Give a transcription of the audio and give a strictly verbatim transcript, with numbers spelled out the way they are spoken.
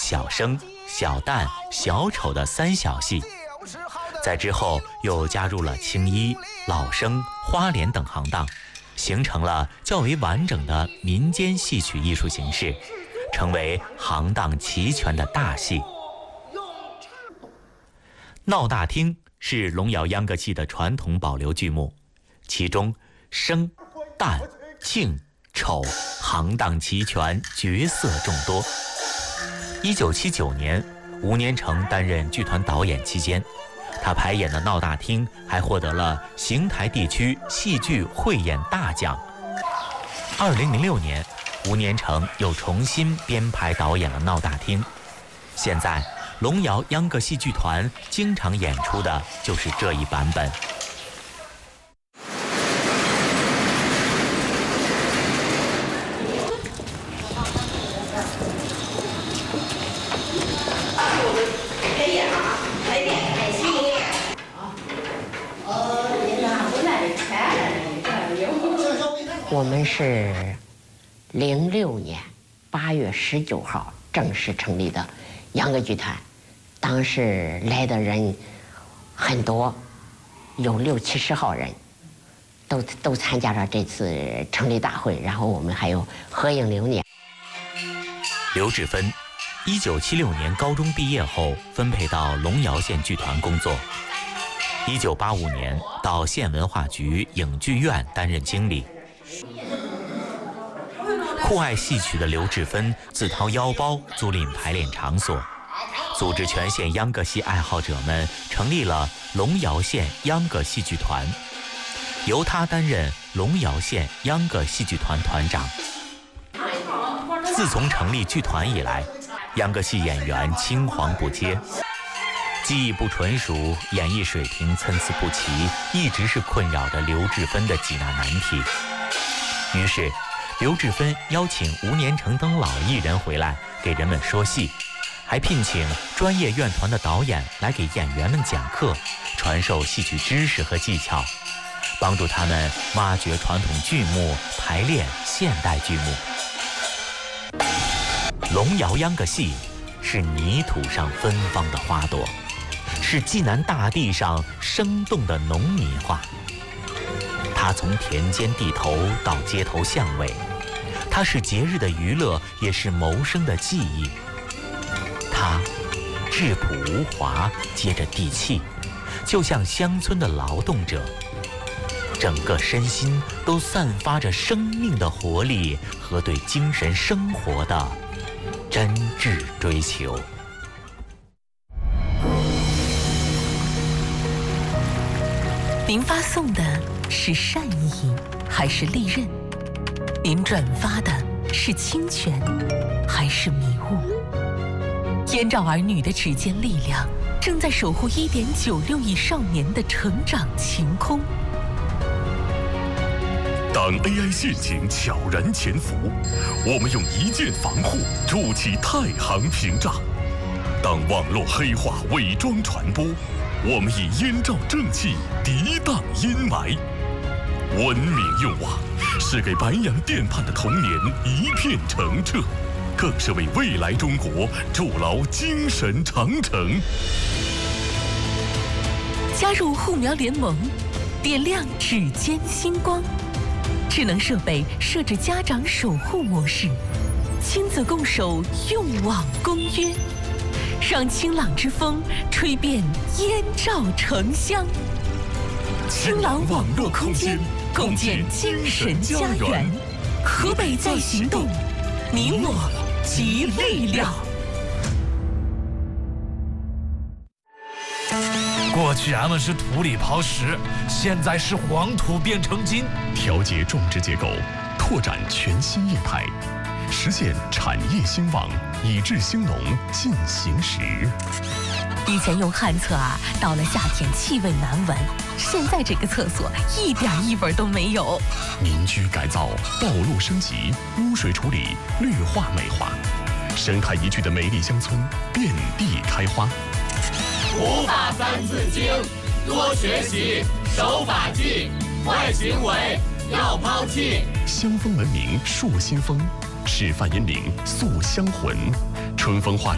小生、小旦、小丑的三小戏，在之后又加入了青衣、老生、花脸等行当，形成了较为完整的民间戏曲艺术形式，成为行当齐全的大戏。闹大厅是龙窑秧歌戏的传统保留剧目，其中生、旦、庆、丑行当齐全，角色众多。一九七九年，吴年成担任剧团导演期间，他排演的闹大厅还获得了邢台地区戏剧汇演大奖。二零零六年，吴年成又重新编排导演了闹大厅。现在龙窑秧歌戏剧团经常演出的就是这一版本。 我们是零六年八月十九号正式成立的秧歌剧团，当时来的人很多，有六七十号人，都都参加了这次成立大会。然后我们还有合影留念。 刘志芬，一九七六年高中毕业后分配到龙窑县剧团工作。一九八五年到县文化局影剧院担任经理。酷爱戏曲的刘志芬自掏腰包租赁排练场所，组织全县秧歌戏爱好者们成立了龙窑县秧歌戏剧团，由他担任龙窑县秧歌戏剧团团长。自从成立剧团以来，秧歌戏演员青黄不接，技艺不纯熟，演绎水平参差不齐，一直是困扰着刘志芬的几大难题。于是刘志芬邀请吴年成等老艺人回来给人们说戏，还聘请专业院团的导演来给演员们讲课，传授戏曲知识和技巧，帮助他们挖掘传统剧目，排练现代剧目。龙窑秧歌戏是泥土上芬芳的花朵，是济南大地上生动的农民画。它从田间地头到街头巷尾，它是节日的娱乐，也是谋生的技艺。它质朴无华，接着地气，就像乡村的劳动者，整个身心都散发着生命的活力和对精神生活的真挚追求。 您发送的是善意还是利刃？您转发的是侵权还是迷雾？燕赵儿女的指尖力量正在守护一点九六亿少年的成长晴空。 当 A I 陷阱悄然潜伏，我们用一键防护筑起太行屏障；当网络黑化伪装传播，我们以燕赵正气涤荡阴霾。文明用网是给白洋淀畔的童年一片澄澈，更是为未来中国筑牢精神长城。 加入护苗联盟，点亮指尖星光。智能设备设置家长守护模式，亲子共守用网公约，让清朗之风吹遍燕赵城乡。清朗网络空间，共建精神家园。河北在行动，你我集力量。 过去俺们是土里刨食，现在是黄土变成金。 调节种植结构，拓展全新业态，实现产业兴旺，以治兴农进行时。 以前用旱厕啊，到了夏天气味难闻，现在这个厕所一点异味都没有。 民居改造、道路升级、污水处理、绿化美化，生态宜居的美丽乡村遍地开花。 五法三字经，多学习，守法纪，坏行为要抛弃。 乡风文明树新风，示范引领塑乡魂，春风化